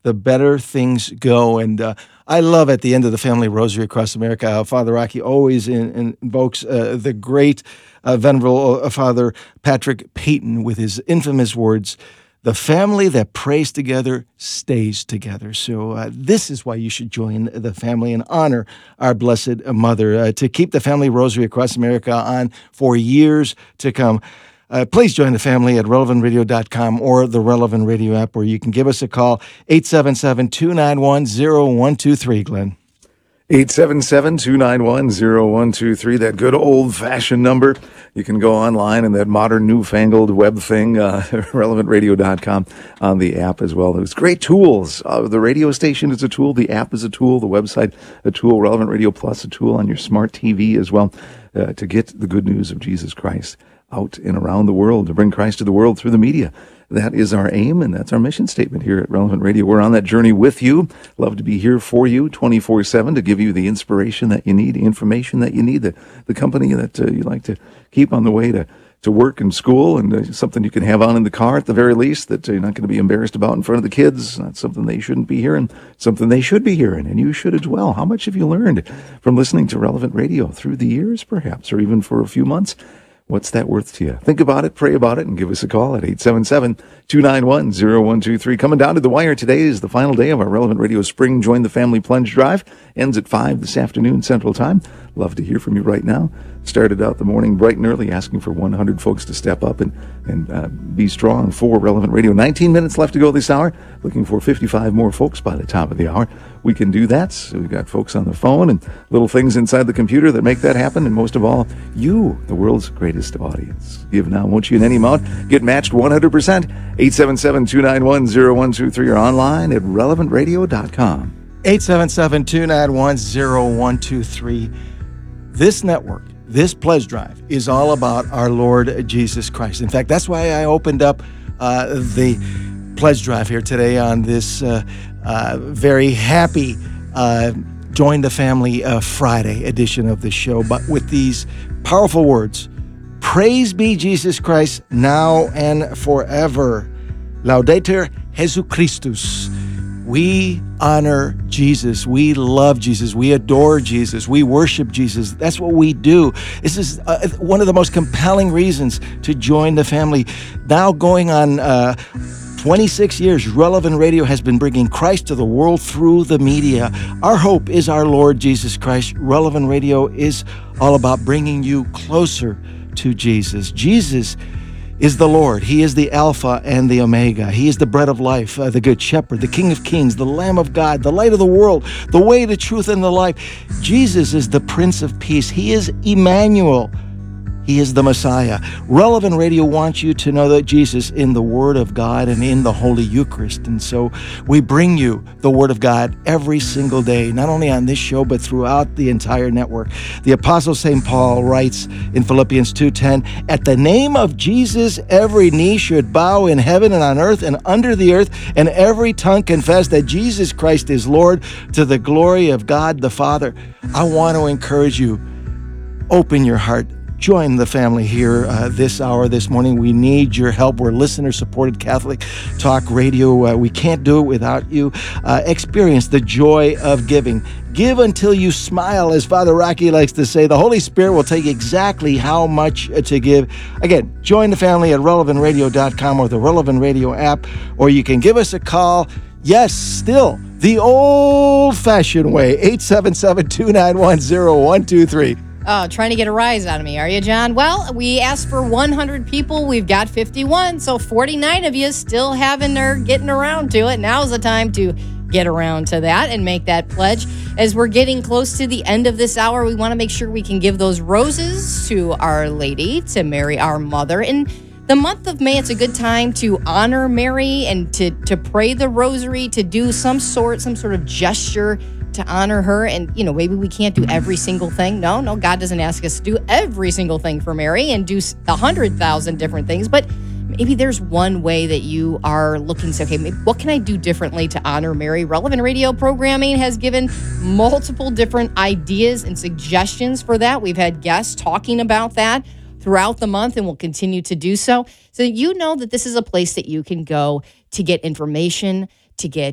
the better things go. And I love at the end of the Family Rosary Across America how Father Rocky always invokes the great venerable Father Patrick Peyton with his infamous words, "The family that prays together stays together." So this is why you should join the family and honor our Blessed Mother to keep the Family Rosary Across America on for years to come. Please join the family at relevantradio.com or the Relevant Radio app, where you can give us a call, 877-291-0123, Glenn. 877-291-0123, that good old-fashioned number. You can go online and that modern newfangled web thing, relevantradio.com, on the app as well. There's great tools. The radio station is a tool. The app is a tool. The website, a tool. Relevant Radio Plus, a tool on your smart TV as well, to get the good news of Jesus Christ out and around the world, to bring Christ to the world through the media. That is our aim, and that's our mission statement here at Relevant Radio. We're on that journey with you. Love to be here for you 24/7 to give you the inspiration that you need, the information that you need, the company that you like to keep on the way to work and school, and something you can have on in the car at the very least that you're not going to be embarrassed about in front of the kids. Not something they shouldn't be hearing, something they should be hearing, and you should as well. How much have you learned from listening to Relevant Radio through the years, perhaps, or even for a few months? What's that worth to you? Think about it, pray about it, and give us a call at 877-291-0123. Coming down to the wire today is the final day of our Relevant Radio Spring Join the Family Pledge Drive. Ends at 5 this afternoon Central Time. Love to hear from you right now. Started out the morning bright and early, asking for 100 folks to step up and be strong for Relevant Radio. 19 minutes left to go this hour. Looking for 55 more folks by the top of the hour. We can do that. So we've got folks on the phone and little things inside the computer that make that happen. And most of all, you, the world's greatest audience. Give now, won't you, in any amount. Get matched 100%. 877-291-0123 or online at relevantradio.com. 877-291-0123. This network, this pledge drive, is all about our Lord Jesus Christ. In fact, that's why I opened up the pledge drive here today on this very happy Join the Family Friday edition of the show, but with these powerful words: "Praise be Jesus Christ, now and forever. Laudetur Jesu Christus." We honor Jesus. We love Jesus. We adore Jesus. We worship Jesus. That's what we do. This is one of the most compelling reasons to join the family. Now going on 26 years, Relevant Radio has been bringing Christ to the world through the media. Our hope is our Lord Jesus Christ. Relevant Radio is all about bringing you closer to Jesus. Jesus is the Lord. He is the Alpha and the Omega. He is the bread of life, the Good Shepherd, the King of Kings, the Lamb of God, the light of the world, the way, the truth, and the life. Jesus is the Prince of Peace. He is Emmanuel. He is the Messiah. Relevant Radio wants you to know that Jesus in the Word of God and in the Holy Eucharist. And so we bring you the Word of God every single day, not only on this show, but throughout the entire network. The Apostle St. Paul writes in Philippians 2:10, "At the name of Jesus, every knee should bow in heaven and on earth and under the earth, and every tongue confess that Jesus Christ is Lord, to the glory of God the Father." I want to encourage you, open your heart. Join the family here this hour, this morning. We need your help. We're listener-supported Catholic Talk Radio. We can't do it without you. Experience the joy of giving. Give until you smile, as Father Rocky likes to say. The Holy Spirit will tell you exactly how much to give. Again, join the family at relevantradio.com or the Relevant Radio app, or you can give us a call. Yes, still the old-fashioned way, 877-291-0123. Oh, trying to get a rise out of me, are you, John? Well, we asked for 100 people. We've got 51, so 49 of you still getting around to it. Now's the time to get around to that and make that pledge. As we're getting close to the end of this hour, we want to make sure we can give those roses to Our Lady, to Mary, our mother. In the month of May, it's a good time to honor Mary and to pray the rosary, to do some sort of gesture to honor her. And, maybe we can't do every single thing. No, God doesn't ask us to do every single thing for Mary and do 100,000 different things. But maybe there's one way that you are looking to say, okay, maybe, what can I do differently to honor Mary? Relevant Radio programming has given multiple different ideas and suggestions for that. We've had guests talking about that throughout the month and will continue to do so. So you know that this is a place that you can go to get information, to get